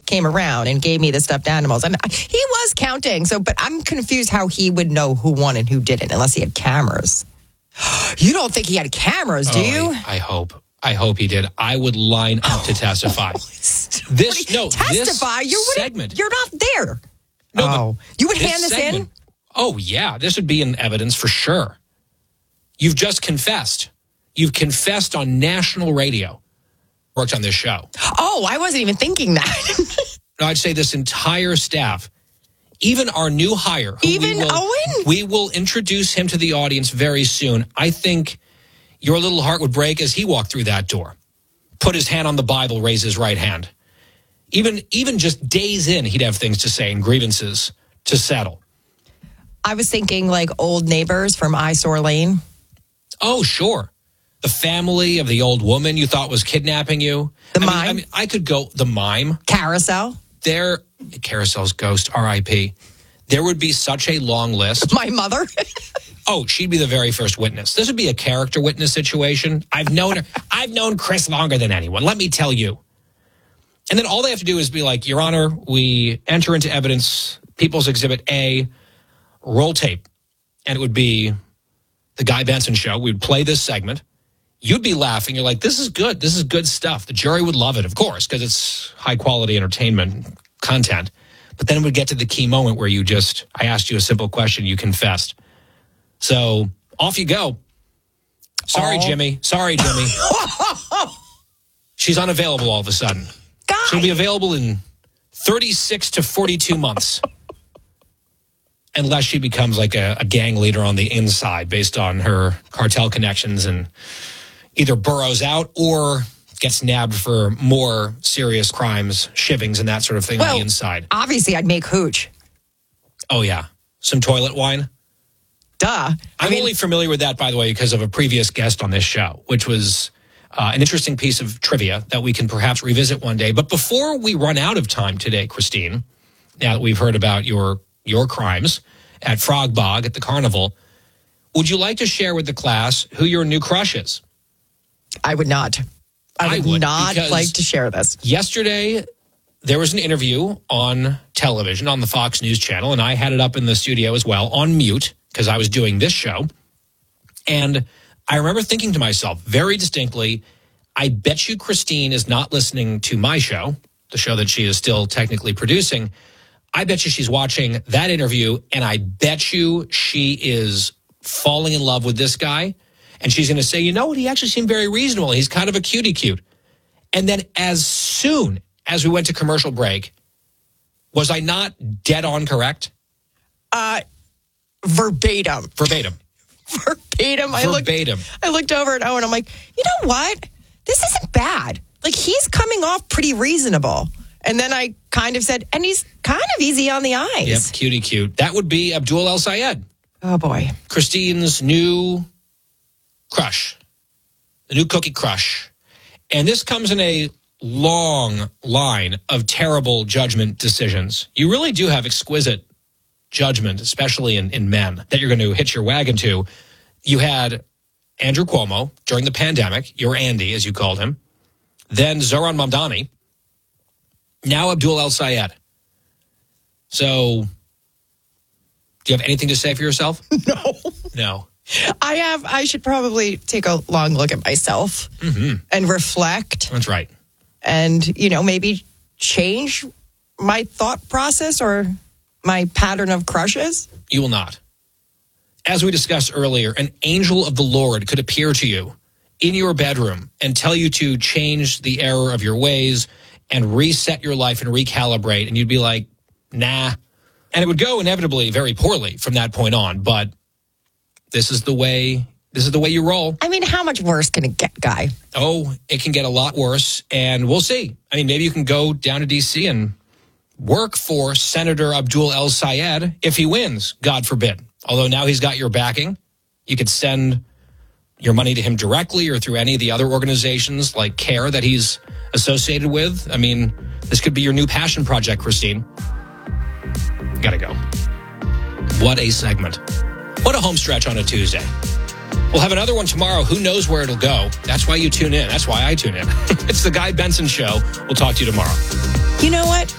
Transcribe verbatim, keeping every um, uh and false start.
came around and gave me the stuffed animals. And he was counting. So, but I'm confused how he would know who won and who didn't, unless he had cameras. You don't think he had cameras, do oh, you? I, I hope. I hope he did. I would line up to testify. This no testify. This you're segment. You're not there. No, oh, you would this hand this segment, in? Oh yeah, this would be in evidence for sure. You've just confessed. You've confessed on national radio. Worked on this show. Oh, I wasn't even thinking that. No, I'd say this entire staff, even our new hire, who even we will, Owen, we will introduce him to the audience very soon. I think your little heart would break as he walked through that door, put his hand on the Bible, raise his right hand. Even even just days in, he'd have things to say and grievances to settle. I was thinking like Old Neighbors from Eyesore Lane. Oh, sure. The family of the old woman you thought was kidnapping you. The I mime. Mean, I mean, I could go, the mime. Carousel. There, Carousel's ghost, R I P. There would be such a long list. My mother. Oh, she'd be the very first witness. This would be a character witness situation. I've known her. I've known Chris longer than anyone. Let me tell you. And then all they have to do is be like, Your Honor, we enter into evidence, People's Exhibit A, roll tape. And it would be the Guy Benson Show. We would play this segment. You'd be laughing. You're like, this is good. This is good stuff. The jury would love it, of course, because it's high quality entertainment content. But then it would get to the key moment where you just, I asked you a simple question. You confessed. So off you go. Sorry, oh. Jimmy. Sorry, Jimmy. She's unavailable all of a sudden. Guy. She'll be available in thirty-six to forty-two months. Unless she becomes like a, a gang leader on the inside based on her cartel connections and either burrows out or gets nabbed for more serious crimes, shivings, and that sort of thing well, on the inside. Obviously, I'd make hooch. Oh, yeah. Some toilet wine? Duh. I'm I mean, only familiar with that, by the way, because of a previous guest on this show, which was uh, an interesting piece of trivia that we can perhaps revisit one day. But before we run out of time today, Christine, now that we've heard about your your crimes at Frog Bog at the carnival, would you like to share with the class who your new crush is? I would not. I would, I would not like to share this. Yesterday, there was an interview on television on the Fox News channel, and I had it up in the studio as well on mute because I was doing this show. And I remember thinking to myself very distinctly, I bet you Christine is not listening to my show, the show that she is still technically producing. I bet you she's watching that interview, and I bet you she is falling in love with this guy. And she's going to say, you know what? He actually seemed very reasonable. He's kind of a cutie cute. And then as soon as we went to commercial break, was I not dead on correct? Uh, verbatim. Verbatim. Verbatim. I looked, Verbatim. I looked over at Owen. I'm like, you know what? This isn't bad. Like, he's coming off pretty reasonable. And then I kind of said, and he's kind of easy on the eyes. Yep, cutie cute. That would be Abdul El Sayed. Oh, boy. Christine's new crush. The new cookie crush. And this comes in a long line of terrible judgment decisions. You really do have exquisite judgment, especially in, in men, that you're going to hitch your wagon to. You had Andrew Cuomo during the pandemic, your Andy, as you called him. Then Zohran Mamdani. Now Abdul El Sayed. So, do you have anything to say for yourself? No. No. I have, I should probably take a long look at myself Mm-hmm. and reflect. That's right. And, you know, maybe change my thought process or my pattern of crushes. You will not. As we discussed earlier, an angel of the Lord could appear to you in your bedroom and tell you to change the error of your ways and reset your life and recalibrate. And you'd be like, nah. And it would go inevitably very poorly from that point on. But this is the way, this is the way you roll. I mean, how much worse can it get, Guy? Oh, it can get a lot worse. And we'll see. I mean, maybe you can go down to D C and work for Senator Abdul El Sayed if he wins, God forbid. Although now he's got your backing. You could send your money to him directly or through any of the other organizations like CARE that he's associated with. I mean, this could be your new passion project, Christine. Gotta go. What a segment. What a home stretch on a Tuesday. We'll have another one tomorrow. Who knows where it'll go? That's why you tune in. That's why I tune in. It's the Guy Benson Show. We'll talk to you tomorrow. You know what?